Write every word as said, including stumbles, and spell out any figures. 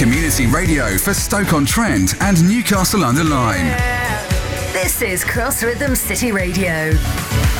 Community radio for Stoke-on-Trent and Newcastle under Lyme. This is Cross Rhythm City Radio.